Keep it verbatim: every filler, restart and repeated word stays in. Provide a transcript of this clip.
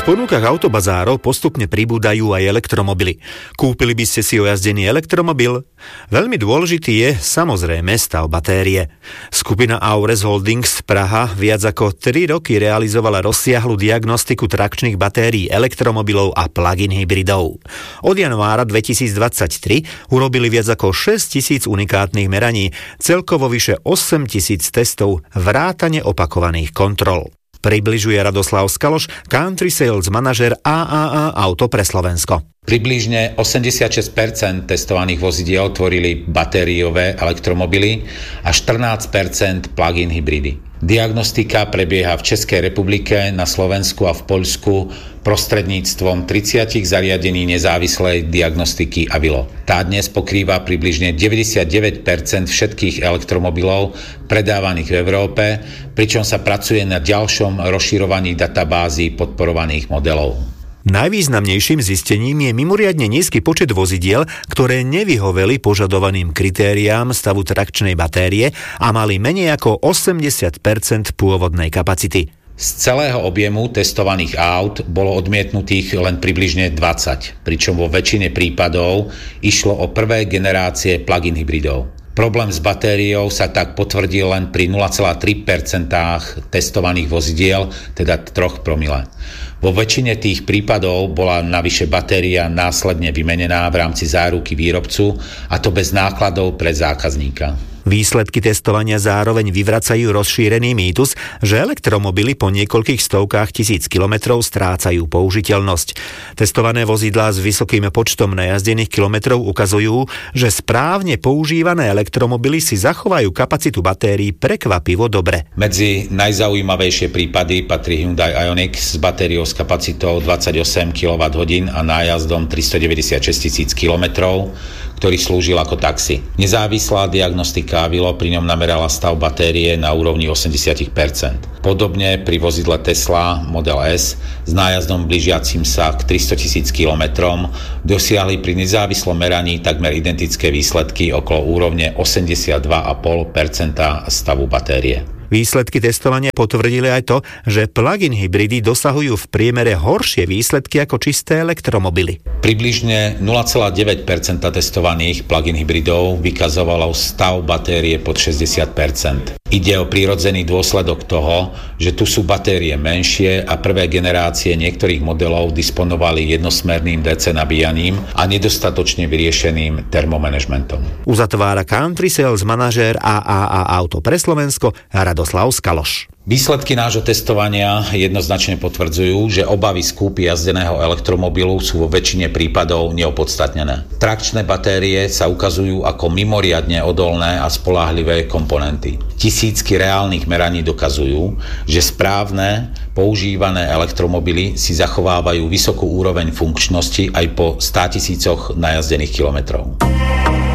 ponukách autobazárov postupne pribúdajú aj elektromobily. Kúpili by ste si ojazdený elektromobil? Veľmi dôležitý je samozrejme stav batérie. Skupina Aures Holdings Praha viac ako tri roky realizovala rozsiahlu diagnostiku trakčných batérií elektromobilov a plug-in hybridov. Od januára dvetisícdvadsaťtri urobili viac ako šesťtisíc unikátnych meraní, celkovo vyše osemtisíc testov, vrátane opakovaných kontrol. Približuje Radoslav Skaloš, country sales manažer á á á Auto pre Slovensko. Približne osemdesiatšesť percent testovaných vozidiel tvorili batériové elektromobily a štrnásť percent plug-in hybridy. Diagnostika prebieha v Českej republike, na Slovensku a v Poľsku prostredníctvom tridsať zariadení nezávislej diagnostiky Avilo. Tá dnes pokrýva približne deväťdesiatdeväť percent všetkých elektromobilov predávaných v Európe, pričom sa pracuje na ďalšom rozširovaní databázy podporovaných modelov. Najvýznamnejším zistením je mimoriadne nízky počet vozidiel, ktoré nevyhoveli požadovaným kritériám stavu trakčnej batérie a mali menej ako osemdesiat percent pôvodnej kapacity. Z celého objemu testovaných aut bolo odmietnutých len približne dvadsať, pričom vo väčšine prípadov išlo o prvé generácie plug-in hybridov. Problém s batériou sa tak potvrdil len pri nula celá tri percenta testovaných vozidiel, teda troch promile. Vo väčšine tých prípadov bola navyše batéria následne vymenená v rámci záruky výrobcu, a to bez nákladov pre zákazníka. Výsledky testovania zároveň vyvracajú rozšírený mýtus, že elektromobily po niekoľkých stovkách tisíc kilometrov strácajú použiteľnosť. Testované vozidlá s vysokým počtom najazdených kilometrov ukazujú, že správne používané elektromobily si zachovajú kapacitu batérií prekvapivo dobre. Medzi najzaujímavejšie prípady patrí Hyundai Ioniq s batériou s kapacitou dvadsaťosem kilowatthodín a nájazdom tristodeväťdesiatšesť tisíc kilometrov, ktorý slúžil ako taxi. Nezávislá diagnostika Avilo pri ňom namerala stav batérie na úrovni osemdesiat percent. Podobne pri vozidle Tesla Model S s nájazdom blížiacim sa k tristotisíc kilometrom dosiahli pri nezávislom meraní takmer identické výsledky okolo úrovne osemdesiatdva celá päť percenta stavu batérie. Výsledky testovania potvrdili aj to, že plug-in hybridy dosahujú v priemere horšie výsledky ako čisté elektromobily. Približne nula celá deväť percenta testovaných plug-in hybridov vykazovalo stav batérie pod šesťdesiat percent. Ide o prirodzený dôsledok toho, že tu sú batérie menšie a prvé generácie niektorých modelov disponovali jednosmerným dé cé nabíjaním a nedostatočne vyriešeným termomanagementom. Uzatvára country sales manažér á á á Auto pre Slovensko Radoslav Skaloš. Výsledky nášho testovania jednoznačne potvrdzujú, že obavy z kúpy jazdeného elektromobilu sú vo väčšine prípadov neopodstatnené. Trakčné batérie sa ukazujú ako mimoriadne odolné a spoľahlivé komponenty. Tisícky reálnych meraní dokazujú, že správne používané elektromobily si zachovávajú vysokú úroveň funkčnosti aj po státisícoch najazdených kilometrov.